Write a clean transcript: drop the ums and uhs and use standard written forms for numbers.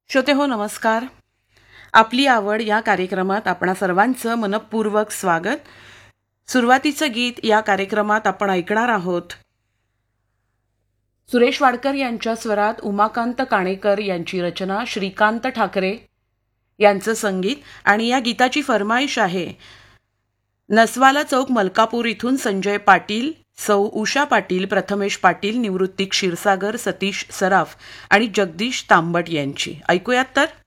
श्रोते हो नमस्कार. आपली आवड या कार्यक्रमात आपणा सर्वांचं मनपूर्वक स्वागत. सुरुवातीचं गीत या कार्यक्रमात आपण ऐकणार आहोत सुरेश वाडकर यांच्या स्वरात उमाकांत काणेकर यांची रचना, श्रीकांत ठाकरे यांचं संगीत, आणि या गीताची फरमाईश आहे नसवाला चौक मलकापूर इथून संजय पाटील, सौ उषा पाटील, प्रथमेश पाटील, निवृत्ती क्षीरसागर, सतीश सराफ आणि जगदीश तांबट यांची. ऐकूयात तर.